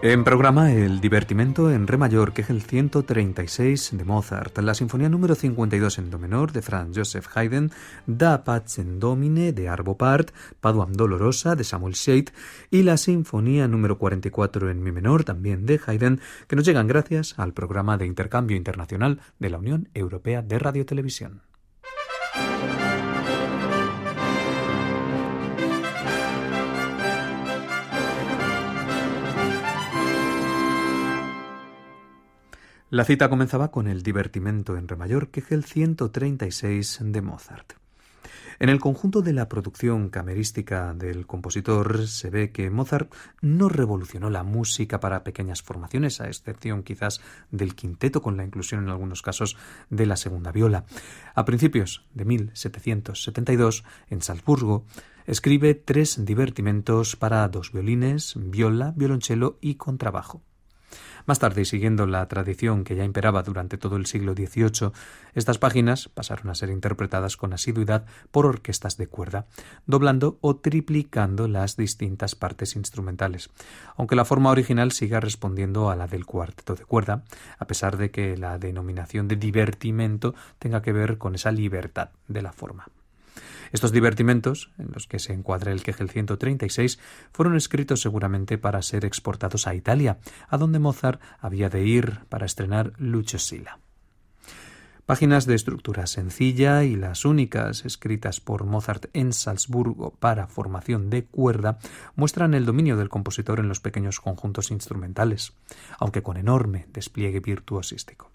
En programa el divertimento en re mayor, que es el 136 de Mozart, la sinfonía número 52 en do menor de Franz Joseph Haydn, Da Pacem Domine de Arvo Pärt, Paduam Dolorosa de Samuel Scheidt y la sinfonía número 44 en mi menor, también de Haydn, que nos llegan gracias al programa de intercambio internacional de la Unión Europea de Radiotelevisión. La cita comenzaba con el divertimento en re mayor, que es el 136 de Mozart. En el conjunto de la producción camerística del compositor se ve que Mozart no revolucionó la música para pequeñas formaciones, a excepción quizás del quinteto, con la inclusión en algunos casos de la segunda viola. A principios de 1772, en Salzburgo, escribe 3 divertimentos para 2 violines, viola, violonchelo y contrabajo. Más tarde, y siguiendo la tradición que ya imperaba durante todo el siglo XVIII, estas páginas pasaron a ser interpretadas con asiduidad por orquestas de cuerda, doblando o triplicando las distintas partes instrumentales, aunque la forma original siga respondiendo a la del cuarteto de cuerda, a pesar de que la denominación de divertimento tenga que ver con esa libertad de la forma. Estos divertimentos, en los que se encuadra el Kegel 136, fueron escritos seguramente para ser exportados a Italia, a donde Mozart había de ir para estrenar Lucio Silla. Páginas de estructura sencilla y las únicas escritas por Mozart en Salzburgo para formación de cuerda muestran el dominio del compositor en los pequeños conjuntos instrumentales, aunque con enorme despliegue virtuosístico.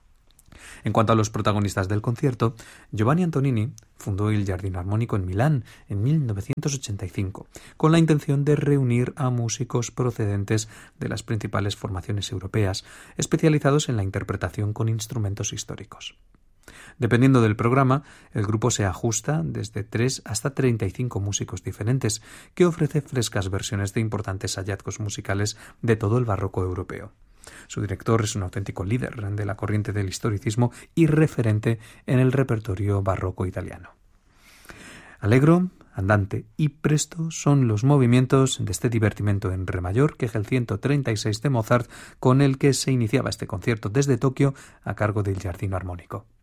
En cuanto a los protagonistas del concierto, Giovanni Antonini fundó el Jardín Armónico en Milán en 1985, con la intención de reunir a músicos procedentes de las principales formaciones europeas, especializados en la interpretación con instrumentos históricos. Dependiendo del programa, el grupo se ajusta desde 3 hasta 35 músicos diferentes, que ofrece frescas versiones de importantes hallazgos musicales de todo el barroco europeo. Su director es un auténtico líder de la corriente del historicismo y referente en el repertorio barroco italiano. Allegro, andante y presto son los movimientos de este divertimento en re mayor, que es el 136 de Mozart, con el que se iniciaba este concierto desde Tokio a cargo del Jardín Armónico.